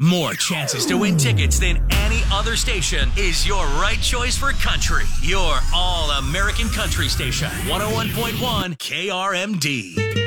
More chances to win tickets than any other station is your right choice for country. Your all-American country station. 101.1 KRMD.